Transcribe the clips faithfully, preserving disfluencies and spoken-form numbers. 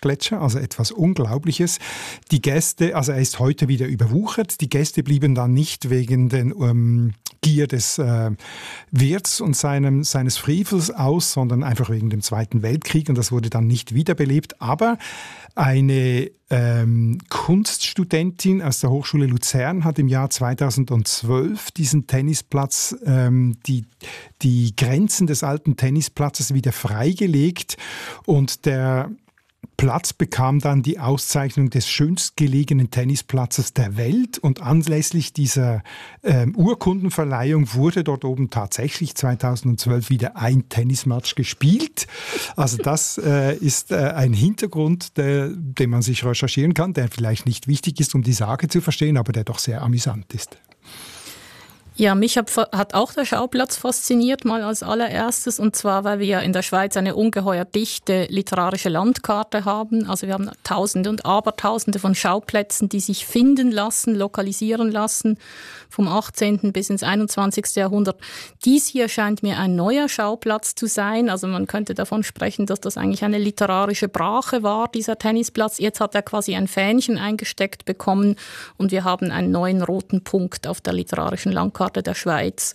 Marschgletscher, also etwas Unglaubliches. Die Gäste, also er ist heute wieder überwuchert, die Gäste blieben dann nicht wegen den ähm, Gier des äh, Wirts und seinem, seines Frevels aus, sondern einfach wegen dem Zweiten Weltkrieg, und das wurde dann nicht wiederbelebt. Aber eine ähm, Kunststudentin aus der Hochschule Luzern hat im Jahr zweitausendzwölf diesen Tennisplatz, ähm, die, die Grenzen des alten Tennisplatzes wieder freigelegt, und der Platz bekam dann die Auszeichnung des schönstgelegenen Tennisplatzes der Welt, und anlässlich dieser ähm, Urkundenverleihung wurde dort oben tatsächlich zweitausendzwölf wieder ein Tennismatch gespielt. Also das äh, ist äh, ein Hintergrund, der, den man sich recherchieren kann, der vielleicht nicht wichtig ist, um die Sage zu verstehen, aber der doch sehr amüsant ist. Ja, mich hat, hat auch der Schauplatz fasziniert, mal als allererstes. Und zwar, weil wir ja in der Schweiz eine ungeheuer dichte literarische Landkarte haben. Also wir haben Tausende und Abertausende von Schauplätzen, die sich finden lassen, lokalisieren lassen, vom achtzehnten bis ins einundzwanzigsten Jahrhundert. Dies hier scheint mir ein neuer Schauplatz zu sein. Also man könnte davon sprechen, dass das eigentlich eine literarische Brache war, dieser Tennisplatz. Jetzt hat er quasi ein Fähnchen eingesteckt bekommen, und wir haben einen neuen roten Punkt auf der literarischen Landkarte der Schweiz.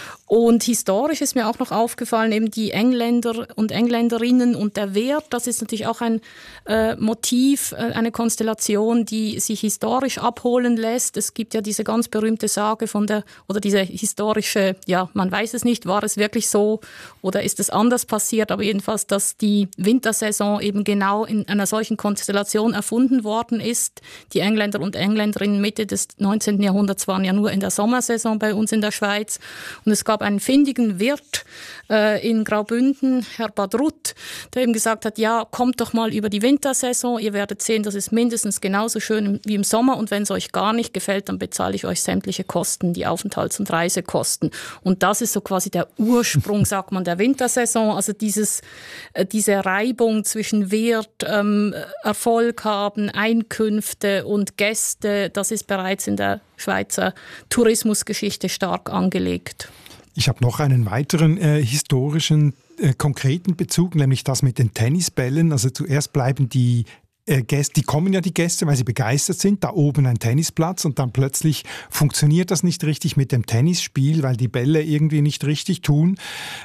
Und historisch ist mir auch noch aufgefallen, eben die Engländer und Engländerinnen und der Wert, das ist natürlich auch ein äh, Motiv, äh, eine Konstellation, die sich historisch abholen lässt. Es gibt ja diese ganz berühmte Sage von der, oder diese historische, ja, man weiß es nicht, war es wirklich so oder ist es anders passiert, aber jedenfalls, dass die Wintersaison eben genau in einer solchen Konstellation erfunden worden ist. Die Engländer und Engländerinnen Mitte des neunzehnten Jahrhunderts waren ja nur in der Sommersaison bei uns in der Schweiz, und es gab einen findigen Wirt äh, in Graubünden, Herr Badrut, der eben gesagt hat, ja, kommt doch mal über die Wintersaison, ihr werdet sehen, das ist mindestens genauso schön wie im Sommer, und wenn es euch gar nicht gefällt, dann bezahle ich euch sämtliche Kosten, die Aufenthalts- und Reisekosten. Und das ist so quasi der Ursprung, sagt man, der Wintersaison, also dieses, äh, diese Reibung zwischen Wirt, ähm, Erfolg haben, Einkünfte und Gäste, das ist bereits in der Schweizer Tourismusgeschichte stark angelegt. Ich habe noch einen weiteren äh, historischen, äh, konkreten Bezug, nämlich das mit den Tennisbällen. Also zuerst bleiben die äh, Gäste, die kommen ja die Gäste, weil sie begeistert sind, da oben ein Tennisplatz, und dann plötzlich funktioniert das nicht richtig mit dem Tennisspiel, weil die Bälle irgendwie nicht richtig tun,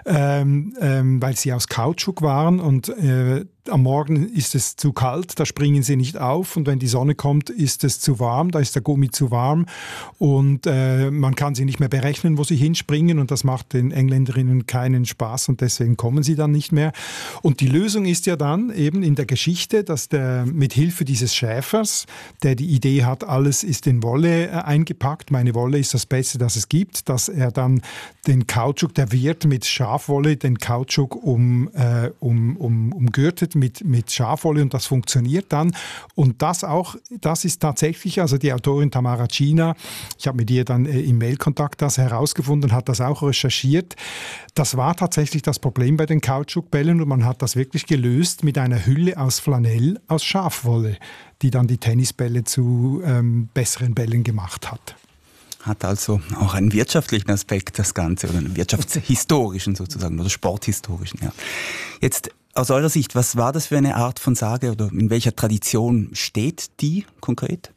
ähm, ähm, weil sie aus Kautschuk waren, und äh, am Morgen ist es zu kalt, da springen sie nicht auf, und wenn die Sonne kommt, ist es zu warm, da ist der Gummi zu warm, und äh, man kann sie nicht mehr berechnen, wo sie hinspringen, und das macht den Engländerinnen keinen Spaß, und deswegen kommen sie dann nicht mehr. Und die Lösung ist ja dann eben in der Geschichte, dass der mit Hilfe dieses Schäfers, der die Idee hat, alles ist in Wolle äh, eingepackt, meine Wolle ist das Beste, das es gibt, dass er dann den Kautschuk, der Wirt mit Schafwolle, den Kautschuk um, äh, um, um, umgürtet mit, mit Schafwolle, und das funktioniert dann. Und das auch, das ist tatsächlich, also die Autorin Tamara Cina, ich habe mit ihr dann äh, im Mailkontakt das herausgefunden, hat das auch recherchiert. Das war tatsächlich das Problem bei den Kautschukbällen, und man hat das wirklich gelöst mit einer Hülle aus Flanell, aus Schafwolle, die dann die Tennisbälle zu ähm, besseren Bällen gemacht hat. Hat also auch einen wirtschaftlichen Aspekt, das Ganze, oder einen wirtschaftshistorischen sozusagen, oder sporthistorischen. Ja. Jetzt aus eurer Sicht, was war das für eine Art von Sage, oder in welcher Tradition steht die konkret?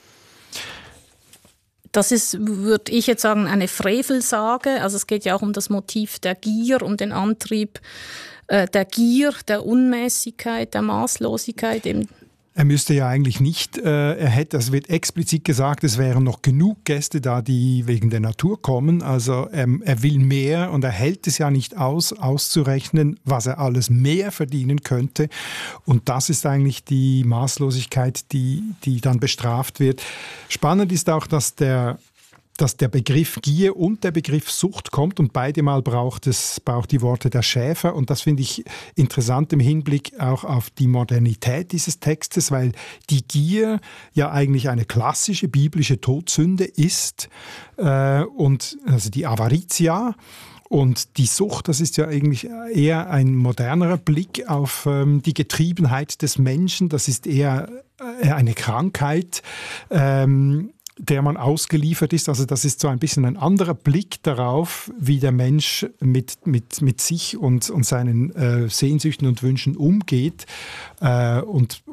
Das ist, würde ich jetzt sagen, eine Frevelsage. Also es geht ja auch um das Motiv der Gier, um den Antrieb äh, der Gier, der Unmäßigkeit, der Maßlosigkeit. Eben. Er müsste ja eigentlich nicht, äh, er hätte, es wird explizit gesagt, es wären noch genug Gäste da, die wegen der Natur kommen. Also ähm, er will mehr, und er hält es ja nicht aus, auszurechnen, was er alles mehr verdienen könnte. Und das ist eigentlich die Maßlosigkeit, die, die dann bestraft wird. Spannend ist auch, dass der dass der Begriff Gier und der Begriff Sucht kommt, und beide Mal braucht es braucht die Worte der Schäfer, und das finde ich interessant im Hinblick auch auf die Modernität dieses Textes, weil die Gier ja eigentlich eine klassische biblische Todsünde ist, äh, und also die Avaritia. Und die Sucht, das ist ja eigentlich eher ein modernerer Blick auf ähm, die Getriebenheit des Menschen, das ist eher äh, eine Krankheit, ähm, der man ausgeliefert ist. Also das ist so ein bisschen ein anderer Blick darauf, wie der Mensch mit, mit, mit sich und, und seinen äh, Sehnsüchten und Wünschen umgeht. Äh, und